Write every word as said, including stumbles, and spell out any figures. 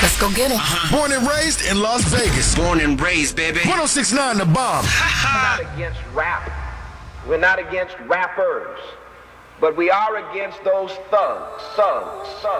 Let's go get him. Uh-huh. Born and raised in Las Vegas. Born and raised, baby. one oh six point nine The Bomb. We're not against rap. We're not against rappers. But we are against those thugs, thugs, thugs.